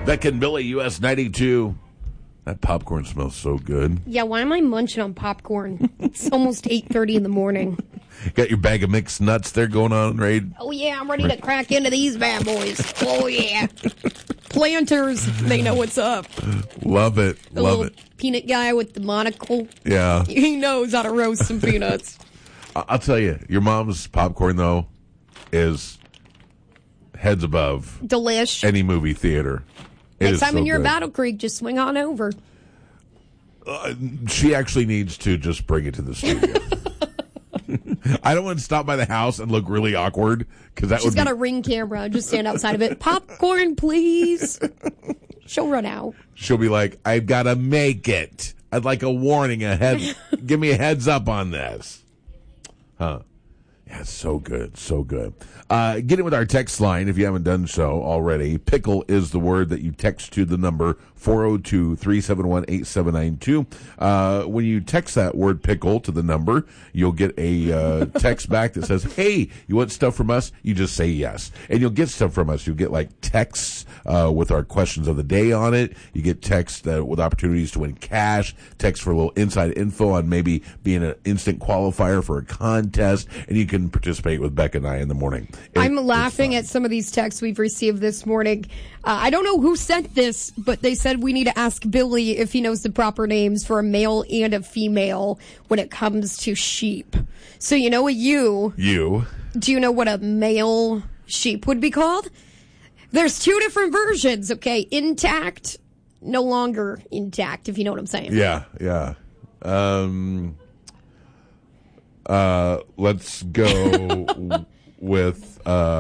Beck and Billy, US 92. That popcorn smells so good. Yeah, why am I munching on popcorn? It's almost 8:30 in the morning. Got your bag of mixed nuts there going on, right? Oh, yeah, I'm ready to crack into these bad boys. Oh, yeah. Planters, they know what's up. Love it. The Love little it. peanut guy with the monocle. Yeah. He knows how to roast some peanuts. I'll tell you, your mom's popcorn, though, is heads above Delish. any movie theater. Next time when you're at Battle Creek, just swing on over. She actually needs to just bring it to the studio. I don't want to stop by the house and look really awkward because that She's got a Ring camera. Just stand outside of it. Popcorn, please. She'll run out. She'll be like, I've got to make it. I'd like a warning ahead. Give me a heads up on this. Huh. Yeah, so good. So good. Get in with our text line if you haven't done so already. Pickle is the word that you text to the number 402-371-8792. When you text that word pickle to the number, you'll get a text back that says, hey, you want stuff from us? You just say yes. And you'll get stuff from us. You'll get like texts with our questions of the day on it. You get texts with opportunities to win cash, text for a little inside info on maybe being an instant qualifier for a contest, and you can participate with Beck and I in the morning. I'm laughing at some of these texts we've received this morning. I don't know who sent this, but they said we need to ask Billy if he knows the proper names for a male and a female when it comes to sheep. So do you know what a male sheep would be called? There's two different versions, okay? Intact, no longer intact, if you know what I'm saying. Yeah. Let's go with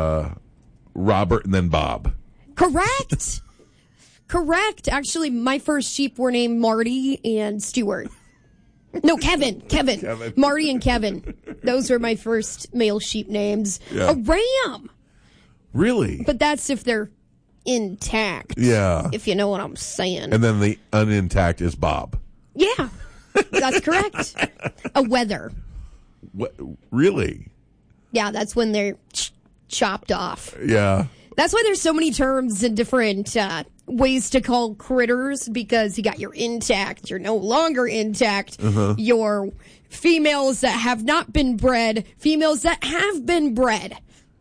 Robert and then Bob. Correct. Actually, my first sheep were named Marty and Stuart. No, Kevin. Marty and Kevin. Those were my first male sheep names. Yeah. A ram. Really? But that's if they're intact. Yeah. If you know what I'm saying. And then the unintact is Bob. Yeah. That's correct. A wether. What? Really? Yeah, that's when they're chopped off. Yeah. That's why there's so many terms and different ways to call critters, because you got your intact, you're no longer intact, your females that have not been bred, females that have been bred.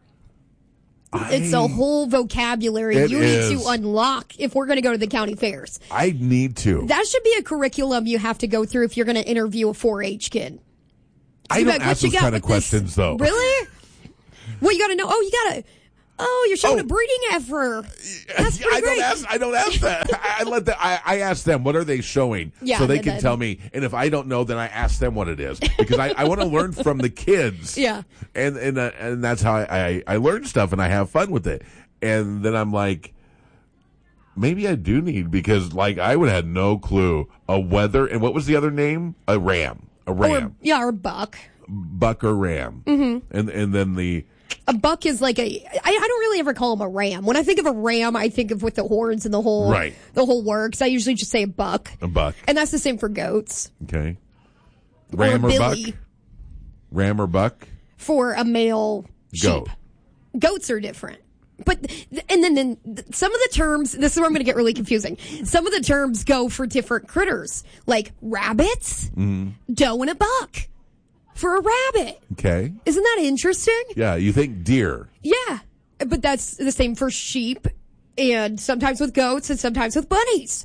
It's a whole vocabulary you need to unlock if we're going to go to the county fairs. I need to. That should be a curriculum you have to go through if you're going to interview a 4-H kid. I don't ask those kind of questions, though. Really? Well, you got to know. You're showing a breeding heifer. That's pretty great. I don't ask that. I ask them, what are they showing? Yeah, so they can tell me. And if I don't know, then I ask them what it is. Because I want to learn from the kids. Yeah. And that's how I learn stuff and I have fun with it. And then I'm like, maybe I do need, because I would have no clue. A wether, and what was the other name? A ram. Or a buck. Buck or ram. Mm-hmm. And then a buck is I don't really ever call him a ram. When I think of a ram, I think of with the horns and the whole works. I usually just say a buck. A buck. And that's the same for goats. Okay. Ram or buck? Ram or buck? For a male goat. Sheep. Goats are different. But, and then some of the terms, this is where I'm going to get really confusing. Some of the terms go for different critters, like rabbits, doe and a buck for a rabbit. Okay. Isn't that interesting? Yeah, you think deer. Yeah, but that's the same for sheep, and sometimes with goats and sometimes with bunnies.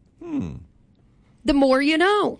The more you know.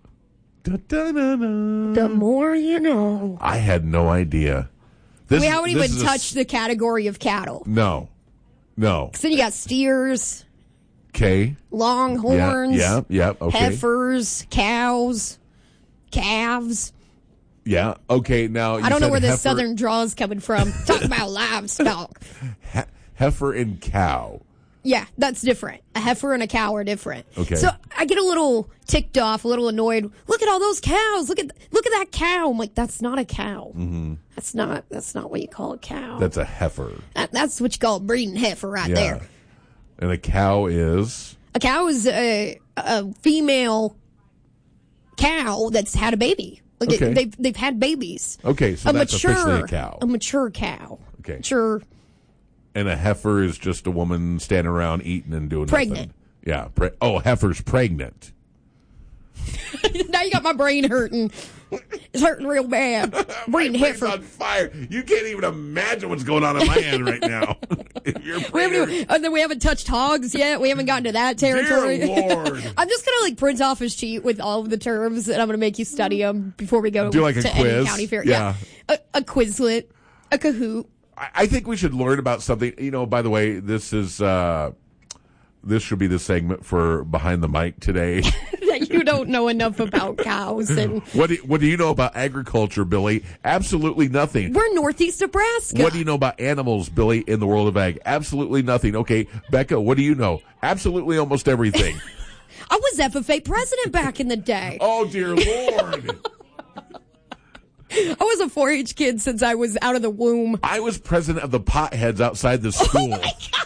The more you know. I had no idea. We haven't even touched the category of cattle. No. Because then you got steers. Okay. Longhorns. Yeah. Okay. Heifers. Cows. Calves. Yeah. Okay. Now I don't know where the southern draw is coming from. Talk about livestock. Heifer and cow. Yeah, that's different. A heifer and a cow are different. Okay. So I get a little ticked off, a little annoyed. Look at all those cows. Look at that cow. I'm like, that's not a cow. Mm-hmm. That's not what you call a cow. That's a heifer. That's what you call a breeding heifer right there. And a cow is? A cow is a female cow that's had a baby. Okay. They've had babies. Okay, so that's officially a cow. A mature cow. Okay. Mature And a heifer is just a woman standing around eating and doing Pregnant. nothing. Yeah. Heifer's pregnant. Now you got my brain hurting. It's hurting real bad. My Brain brain's heifer. on fire. You can't even imagine what's going on in my head right now. You're And then we haven't touched hogs yet. We haven't gotten to that territory. Dear Lord. I'm just gonna print off a sheet with all of the terms, and I'm gonna make you study them before we go Do like a to quiz? any county fair. Yeah. A Quizlet, a Kahoot. I think we should learn about something. By the way, this should be the segment for Behind the Mic today. That you don't know enough about cows, and What do you know about agriculture, Billy? Absolutely nothing. we're Northeast Nebraska. What do you know about animals, Billy, in the world of ag? Absolutely nothing. Okay, Becca, what do you know? Absolutely almost everything. I was FFA president back in the day. Oh, dear Lord. I was a 4-H kid since I was out of the womb. I was president of the potheads outside the school.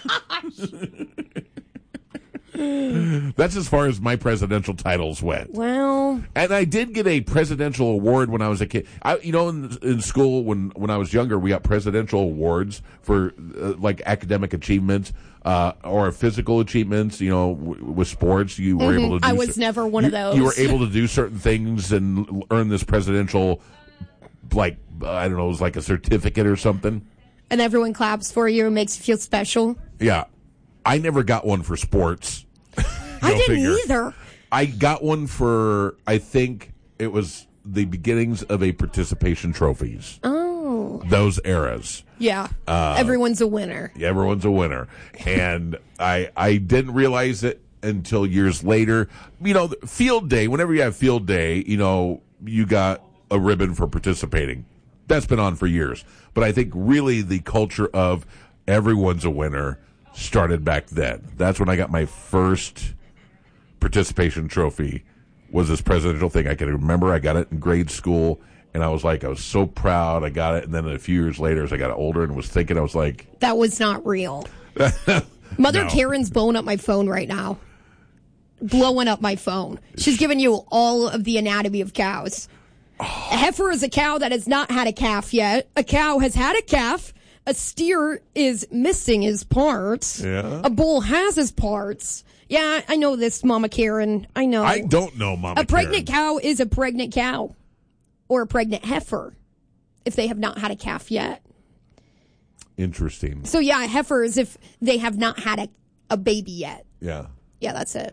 That's as far as my presidential titles went. Well, And I did get a presidential award when I was a kid. In school, when I was younger, we got presidential awards for like academic achievements or physical achievements. With sports, you were able to. I was never one of those. You were able to do certain things and earn this presidential, I don't know, it was like a certificate or something. and everyone claps for you and makes you feel special. Yeah, I never got one for sports. I didn't figure. either. I got one for, I think it was the beginnings of a participation trophies. Oh. Those eras. Yeah. Everyone's a winner. Everyone's a winner. And I didn't realize it until years later. Field day, whenever you have field day, you got a ribbon for participating. That's been on for years. But I think really the culture of everyone's a winner started back then. That's when I got my first participation trophy, was this presidential thing. I can remember I got it in grade school, and I was so proud I got it. And then a few years later, as I got older and was thinking, I was like, That was not real. Mother No. Karen's blowing up my phone right now. Blowing up my phone. She's giving you all of the anatomy of cows. A heifer is a cow that has not had a calf yet. A cow has had a calf. A steer is missing his parts. Yeah. A bull has his parts. Yeah, I know this, Mama Karen. I know. I don't know, Mama A pregnant Karen. cow is a pregnant cow. Or a pregnant heifer. If they have not had a calf yet. Interesting. So yeah, a heifer is if they have not had a baby yet. Yeah. Yeah, that's it.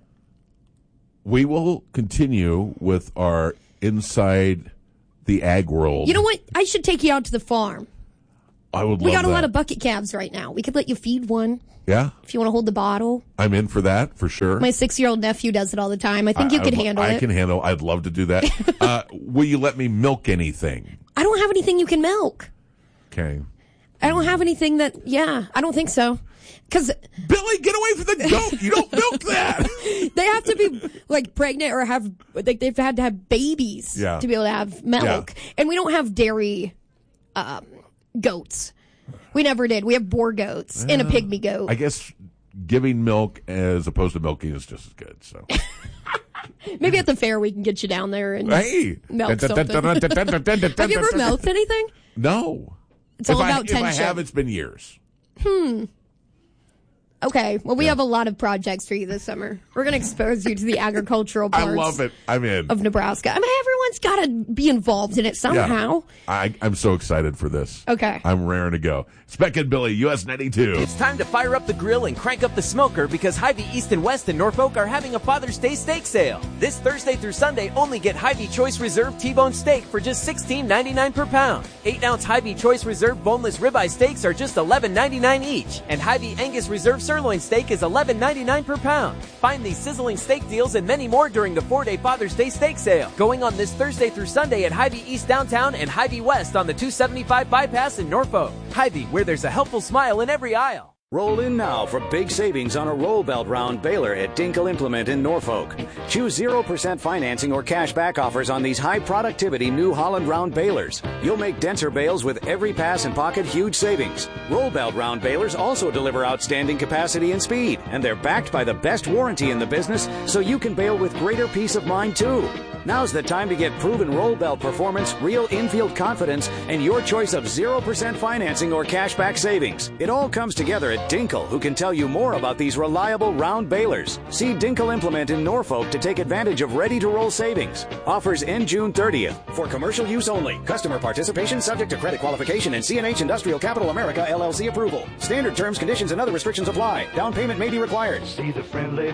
We will continue with our Inside the Ag World. You know what? I should take you out to the farm. I would We love got a that. lot of bucket calves right now. We could let you feed one Yeah, if you want to hold the bottle. I'm in for that, for sure. My 6-year-old nephew does it all the time. I think you could handle I it. can handle. I'd love to do that. Will you let me milk anything? I don't have anything you can milk. Okay. I don't have anything that, I don't think so. Because Billy, get away from the goat. You don't milk that. they have to be pregnant or have, they've had to have babies to be able to have milk. Yeah. And we don't have dairy goats. We never did. We have boar goats and a pygmy goat. I guess giving milk as opposed to milking is just as good. So, Maybe at the fair we can get you down there and hey, milk something. Have you ever milked anything? No. It's all about If I tension. have, it's been years. Okay. Well, we have a lot of projects for you this summer. We're going to expose you to the agricultural I parts love it. I'm in. of Nebraska. I mean, everyone's got to be involved in it somehow. I'm so excited for this. Okay. I'm raring to go. It's Beck and Billy, US 92. It's time to fire up the grill and crank up the smoker because Hy-Vee East and West in Norfolk are having a Father's Day steak sale. This Thursday through Sunday, only get Hy-Vee Choice Reserve T-bone steak for just $16.99 per pound. 8-ounce Hy-Vee Choice Reserve boneless ribeye steaks are just $11.99 each. And Hy-Vee Angus Reserve sirloin steak is $11.99 per pound. Find these sizzling steak deals and many more during the 4-day Father's Day steak sale. Going on this Thursday through Sunday at Hy-Vee East downtown and Hy-Vee West on the 275 bypass in Norfolk. Hy-Vee, where there's a helpful smile in every aisle. Roll in now for big savings on a roll belt round baler at Dinkel Implement in Norfolk. Choose 0% financing or cash back offers on these high productivity New Holland round balers. You'll make denser bales with every pass and pocket huge savings. Roll belt round balers also deliver outstanding capacity and speed, and they're backed by the best warranty in the business, so you can bale with greater peace of mind too. Now's the time to get proven roll belt performance, real infield confidence, and your choice of 0% financing or cashback savings. It all comes together at Dinkel, who can tell you more about these reliable round balers. See Dinkel Implement in Norfolk to take advantage of ready-to-roll savings. Offers end June 30th. For commercial use only. Customer participation subject to credit qualification and CNH Industrial Capital America LLC approval. Standard terms, conditions, and other restrictions apply. Down payment may be required. See the friendly